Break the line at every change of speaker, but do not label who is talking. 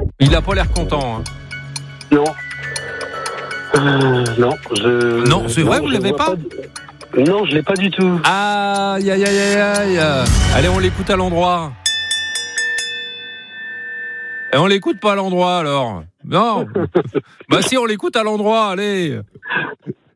Il a pas l'air content. Hein.
Non. Non,
Non, c'est vrai, vous l'avez pas
Non, je l'ai pas du tout.
Aïe, aïe, aïe, aïe, aïe. Allez, on l'écoute à l'endroit. Et on l'écoute pas à l'endroit, alors. Non. Bah si, on l'écoute à l'endroit, allez.